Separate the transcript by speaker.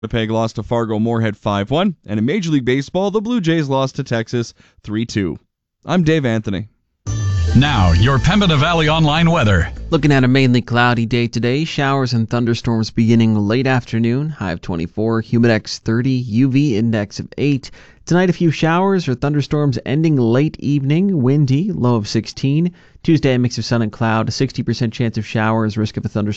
Speaker 1: Winnipeg lost to Fargo-Moorhead 5-1, and in Major League Baseball, the Blue Jays lost to Texas 3-2. I'm Dave Anthony.
Speaker 2: Now, your Pembina Valley Online weather.
Speaker 3: Looking at a mainly cloudy day today. Showers and thunderstorms beginning late afternoon. High of 24, Humidex 30, UV index of 8. Tonight, a few showers or thunderstorms ending late evening. Windy, low of 16. Tuesday, a mix of sun and cloud. A 60% chance of showers, risk of a thunderstorm